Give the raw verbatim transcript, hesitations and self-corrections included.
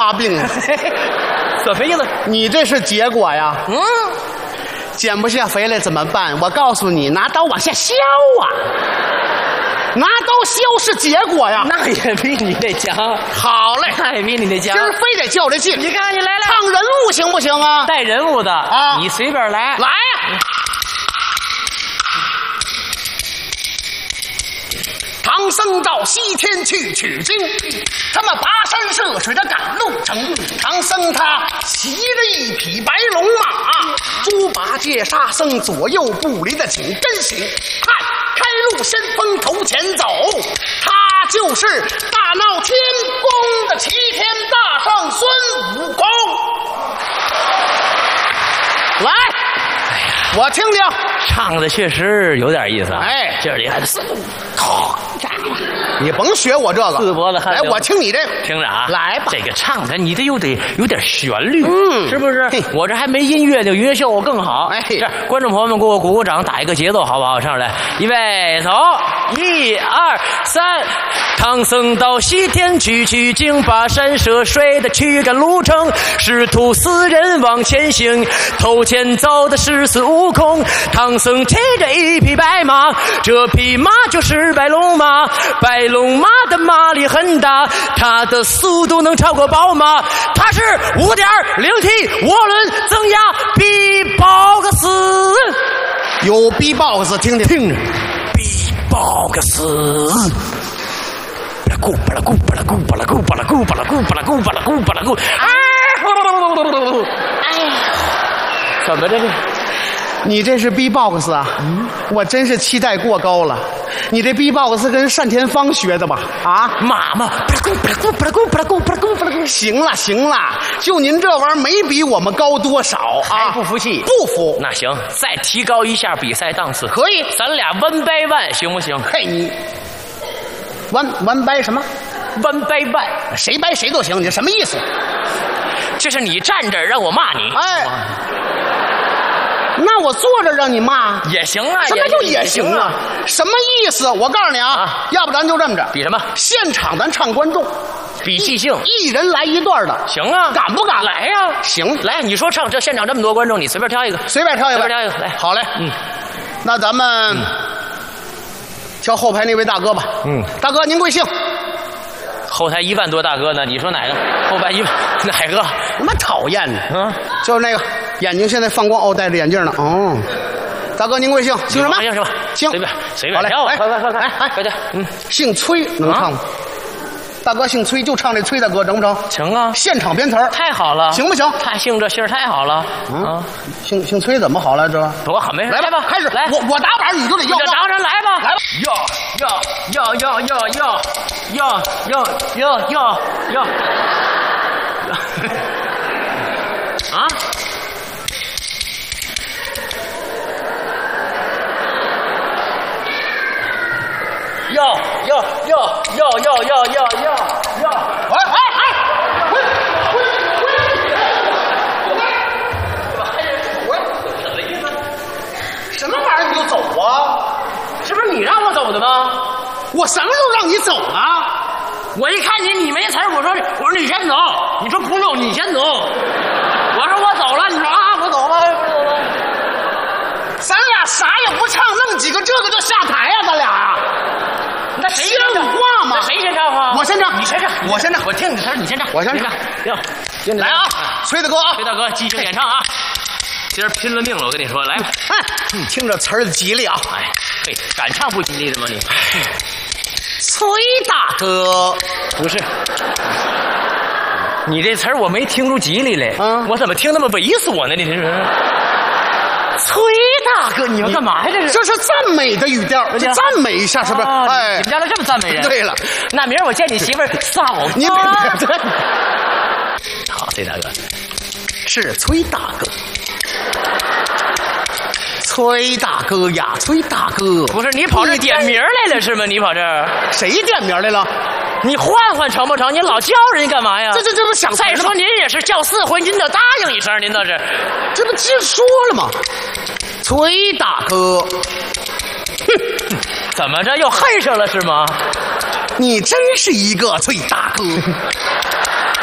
发病啊！ 怎么意思？ 你这是结果呀？ 嗯， 减不下肥来怎么办？我告诉你，拿刀往下削啊！拿刀削是结果呀。 那也比你那强。 好嘞， 那也比你那强。 今儿非得较这劲。 你看，你来来， 唱人物行不行啊？ 带人物的啊， 你随便来。 来呀！唐僧到西天去取经，他们跋山涉水的赶路程。唐僧他骑着一匹白龙马，猪八戒沙僧左右不离的紧跟行。看，开路先锋头前走，他就是大闹天宫的齐天大圣孙悟空。来， 哎呀， 我听听， 唱的确实有点意思啊。 哎， 这里还是你甭学我这个， 四脖子汗来，我听你这个， 听着啊， 来吧。 这个唱的你得有得有点旋律， 嗯是不是？我这还没音乐呢，音乐效果更好。 哎， 这观众朋友们给我鼓鼓掌，打一个节奏，好不好？上来，预备，走，一二三。唐僧到西天去取经，跋山涉水的驱赶路程，师徒四人往前行，头前走的是孙悟空。唐僧骑着一匹白马，这匹马就是白龙马，白龙马的马力很大，它的速度能超过宝马，它是 五点零 T 涡轮增压 B-Box， 有 B-Box 听听听着 B-Box。咕巴拉咕巴拉咕巴拉咕巴拉咕巴拉咕巴拉咕巴拉咕巴拉咕，哎，怎么着这？ 你这是 B-Box 啊？嗯，我真是期待过高了。你这 B-Box 跟单田芳学的吧？啊， 妈妈，巴拉咕巴拉咕巴拉咕巴拉咕巴拉咕巴拉咕。 行了行了，就您这玩意儿没比我们高多少啊？ 还不服气？ 不服。 那行，再提高一下比赛档次。 可以， 咱俩 one by one 行不行？ 嘿你。弯弯掰什么？ 弯掰弯， 谁掰谁都行，你什么意思？ 这是你站着让我骂你， 哎，那我坐着让你骂也行啊。 什么叫也行啊？什么意思？我告诉你啊， 啊要不咱就这么着， 比什么？ 现场咱唱观众， 比即兴， 一人来一段的， 行啊， 敢不敢？ 来呀、啊， 行， 来，你说唱这现场这么多观众，你随便挑一个， 随便挑一个， 随便挑一个，来， 好嘞， 嗯， 那咱们。嗯挑后排那位大哥吧。 嗯， 大哥您贵姓？ 后台一万多大哥呢，你说哪个？后排一万哪个？ 他妈讨厌呢！ 嗯， 就是那个眼睛现在放光哦，戴着眼镜呢。哦，大哥您贵姓？姓什么？ 姓什么？ 姓随便随便挑。 来， 快快快快， 来来， 快点。嗯， 姓崔能唱吗？大哥姓崔，就唱这崔大哥成不成？ 成啊！ 现场编词儿， 太好了， 行不行？ 他姓这姓太好了啊！ 姓姓崔怎么好来着？ 多好，没事， 来吧， 开始来， 我我打板，你就得要。 当然来吧， 来吧， 要要要要要要要要要要要啊！要要要要要要要要要！ 哎哎哎！滚滚滚！ 怎么意思？ 什么玩意儿你就走啊？ 是不是你让我走的吗？ 我什么时候让你走了？ 我一看你你没词儿，我说我说你先走，你说不用你先走，我说我走了，你说啊我走了，我走了。 咱俩啥也不唱，弄几个这个就下台呀、啊？咱俩。 那谁先唱话嘛？ 谁先唱啊？ 我先唱， 你先唱， 我先唱。 我听你词儿，你先唱， 我先唱。 行， 来啊，崔大哥啊， 崔大哥即兴演唱啊！今儿拼了命了，我跟你说，来吧。 哎，听着词儿吉利啊！ 哎，嘿，敢唱不吉利的吗你？ 崔大哥， 不是，你这词儿我没听出吉利来， 嗯， 我怎么听那么猥琐呢？你这是。崔大哥，你们干嘛呀？这是这是赞美的语调，这赞美一下是不是？ 啊、 哎， 你们家都这么赞美人？ 对了， 那明儿我见你媳妇儿嫂子， 你别别别， 好，崔大哥， 是崔大哥，崔大哥呀，崔大哥， 不是你跑这点名来了是吗？你跑这儿谁点名来了？ 你换换成不成？你老叫人家干嘛呀？ 这这这不想再说您也是叫四回，您得答应一声，您倒是， 这不直说了吗？崔大哥，哼， 怎么着又恨上了是吗？ 你真是一个崔大哥。